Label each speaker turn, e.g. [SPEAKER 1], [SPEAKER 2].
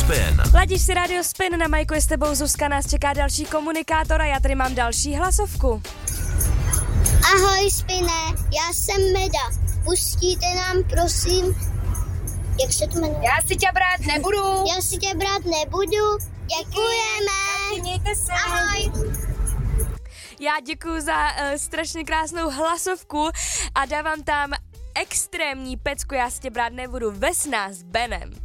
[SPEAKER 1] Spin.
[SPEAKER 2] Ladíš si Radio Spin, na Majku je s tebou Zuzka, nás čeká další komunikátor a já tady mám další hlasovku.
[SPEAKER 3] Ahoj Spine, já jsem Meda. Pustíte nám prosím, jak se to jmenuje?
[SPEAKER 4] Já si tě brát nebudu.
[SPEAKER 3] Já si tě brát nebudu. Děkujeme.
[SPEAKER 4] Mějte se.
[SPEAKER 3] Ahoj.
[SPEAKER 2] Já děkuju za strašně krásnou hlasovku a dávám tam extrémní pecku, já si tě brát nebudu, Vesna s Benem.